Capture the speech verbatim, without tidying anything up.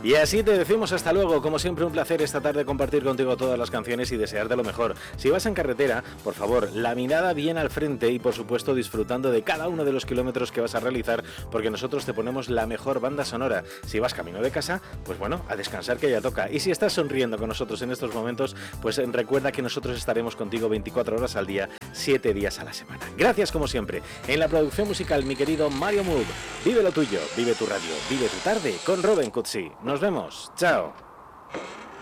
Y así te decimos hasta luego. Como siempre, un placer esta tarde compartir contigo todas las canciones y desearte lo mejor. Si vas en carretera, por favor, la mirada bien al frente y por supuesto disfrutando de cada uno de los kilómetros que vas a realizar, porque nosotros te ponemos la mejor banda sonora. Si vas camino de casa, pues bueno, a descansar que ya toca. Y si estás sonriendo con nosotros en estos momentos, pues recuerda que nosotros estaremos contigo veinticuatro horas al día, siete días a la semana. Gracias como siempre. En la producción musical, mi querido Mario Moog. Vive lo tuyo, vive tu radio, vive tu tarde con Robin Cutsi. Nos vemos. Chao.